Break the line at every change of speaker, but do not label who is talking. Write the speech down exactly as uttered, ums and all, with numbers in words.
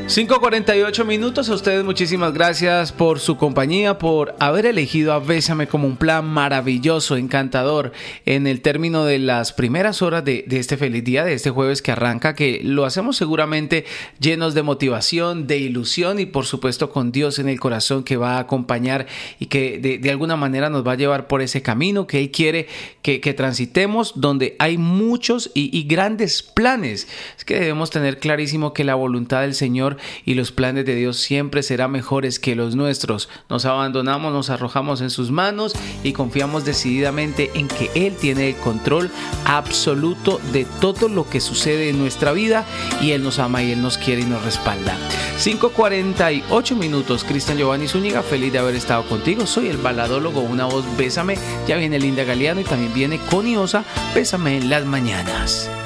cinco cuarenta y ocho minutos. A ustedes muchísimas gracias por su compañía, por haber elegido a Bésame como un plan maravilloso, encantador en el término de las primeras horas de, de este feliz día, de este jueves que arranca, que lo hacemos seguramente llenos de motivación, de ilusión y por supuesto con Dios en el corazón que va a acompañar y que de, de alguna manera nos va a llevar por ese camino que Él quiere que, que transitemos, donde hay muchos y, y grandes planes. Es que debemos tener clarísimo que la voluntad del Señor y los planes de Dios siempre serán mejores que los nuestros. Nos abandonamos, nos arrojamos en sus manos y confiamos decididamente en que Él tiene el control absoluto de todo lo que sucede en nuestra vida y Él nos ama y Él nos quiere y nos respalda. cinco cuarenta y ocho minutos. Cristian Giovanni Zúñiga, feliz de haber estado contigo. Soy el baladólogo, una voz Bésame. Ya viene Linda Galeano y también viene Connie Osa, Bésame en las mañanas.